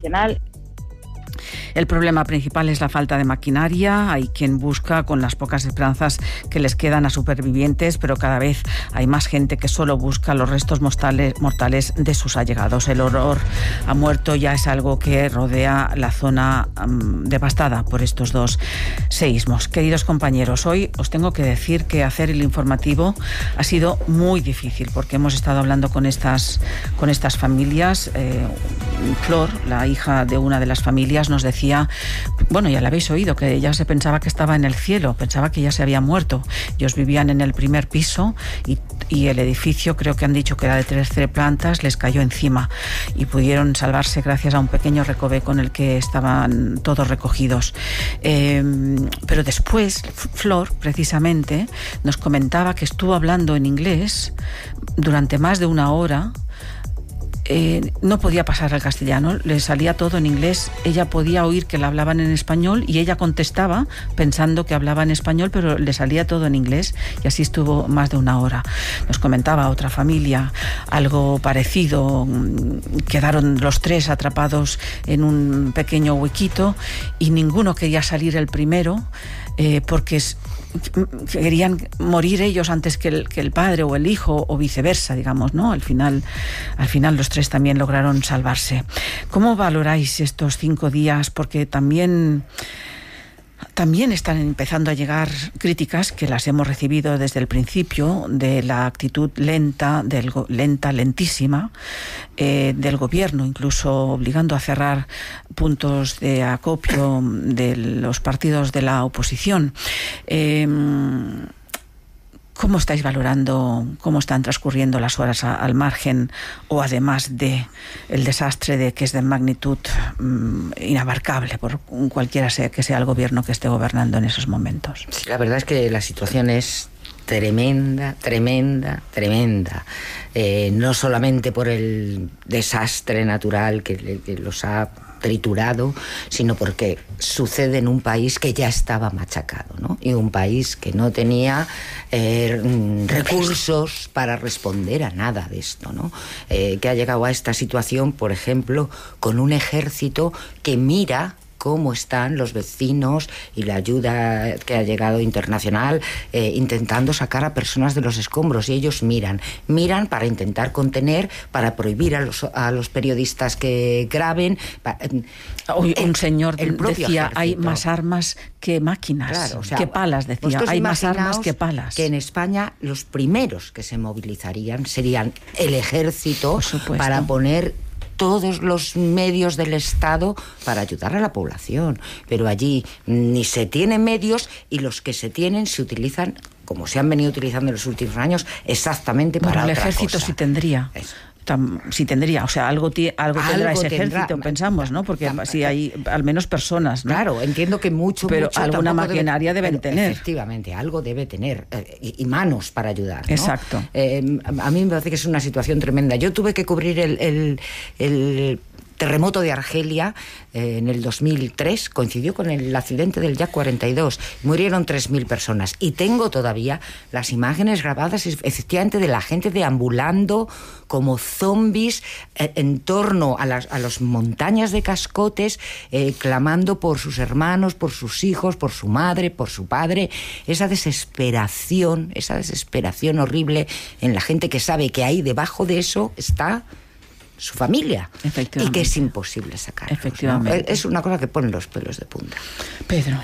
internacional. El problema principal es la falta de maquinaria. Hay quien busca con las pocas esperanzas que les quedan a supervivientes, pero cada vez hay más gente que solo busca los restos mortales de sus allegados. El horror a muerto ya es algo que rodea la zona devastada por estos dos seísmos. Queridos compañeros, hoy os tengo que decir que hacer el informativo ha sido muy difícil porque hemos estado hablando con estas familias. Flor, la hija de una de las familias, nos decía, bueno, ya la habéis oído, que ella se pensaba que estaba en el cielo, pensaba que ya se había muerto. Ellos vivían en el primer piso y el edificio, creo que han dicho que era de 13 plantas, les cayó encima y pudieron salvarse gracias a un pequeño recoveco en el que estaban todos recogidos. Pero después, Flor, precisamente, nos comentaba que estuvo hablando en inglés durante más de una hora. No podía pasar al castellano, le salía todo en inglés. Ella podía oír que le hablaban en español y ella contestaba pensando que hablaba en español, pero le salía todo en inglés, y así estuvo más de una hora. Nos comentaba otra familia algo parecido. Quedaron los tres atrapados en un pequeño huequito y ninguno quería salir el primero, porque querían morir ellos antes que el padre o el hijo, o viceversa, digamos, ¿no? Al final los tres también lograron salvarse. ¿Cómo valoráis estos 5 días? Porque también están empezando a llegar críticas, que las hemos recibido desde el principio, de la actitud lentísima del gobierno, incluso obligando a cerrar puntos de acopio de los partidos de la oposición. ¿Cómo estáis valorando cómo están transcurriendo las horas al margen o además de el desastre que es de magnitud inabarcable por cualquiera que sea el gobierno que esté gobernando en esos momentos? Sí, la verdad es que la situación es tremenda. No solamente por el desastre natural que los ha triturado, sino porque sucede en un país que ya estaba machacado, ¿no? Y un país que no tenía recursos para responder a nada de esto, ¿no? Que ha llegado a esta situación, por ejemplo, con un ejército que mira cómo están los vecinos y la ayuda que ha llegado internacional intentando sacar a personas de los escombros, y ellos miran para intentar contener, para prohibir a los periodistas que graben. Un señor decía, ejército. Hay más armas que máquinas, claro, o sea, que palas, decía, hay más armas que palas. Que en España los primeros que se movilizarían serían el ejército, para poner todos los medios del Estado para ayudar a la población. Pero allí ni se tienen medios, y los que se tienen se utilizan, como se han venido utilizando en los últimos años, exactamente para otra cosa. El ejército sí tendría. Sí tendría, o sea, algo tendrá ese ejército, pensamos, ¿no? Porque si hay al menos personas, ¿no? Claro, entiendo que pero alguna maquinaria deben tener. Efectivamente, algo debe tener, y manos para ayudar, ¿no? Exacto. A mí me parece que es una situación tremenda. Yo tuve que cubrir el terremoto de Argelia en el 2003, coincidió con el accidente del Yak 42, murieron 3.000 personas, y tengo todavía las imágenes grabadas efectivamente de la gente deambulando como zombies en torno a las montañas de cascotes, clamando por sus hermanos, por sus hijos, por su madre, por su padre. Esa desesperación horrible en la gente que sabe que ahí debajo de eso está su familia, y que es imposible sacar. Efectivamente. ¿No? Es una cosa que pone los pelos de punta. Pedro.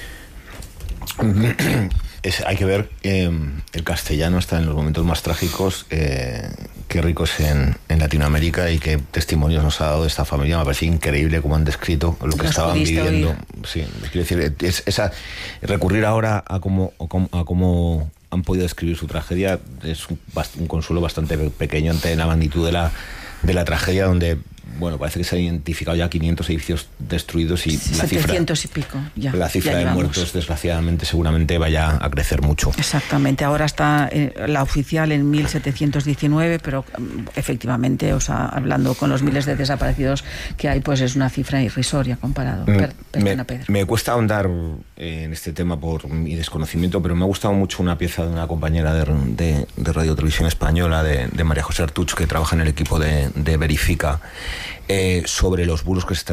Hay que ver, el castellano está en los momentos más trágicos, qué rico es en Latinoamérica, y qué testimonios nos ha dado esta familia. Me parece increíble cómo han descrito lo que estaban viviendo. Oír. Sí, quiero decir, recurrir ahora a cómo han podido describir su tragedia es un consuelo bastante pequeño ante la magnitud de la tragedia, donde, bueno, parece que se han identificado ya 500 edificios destruidos, y la 700 y pico ya. La cifra de muertos, desgraciadamente, seguramente vaya a crecer mucho. Exactamente. Ahora está la oficial en 1.719, pero efectivamente, hablando con los miles de desaparecidos que hay, pues es una cifra irrisoria comparado. Perdona, Pedro. Me cuesta ahondar en este tema por mi desconocimiento, pero me ha gustado mucho una pieza de una compañera de Radio Televisión Española, de María José Artuch, que trabaja en el equipo de Verifica, sobre los bulos que se están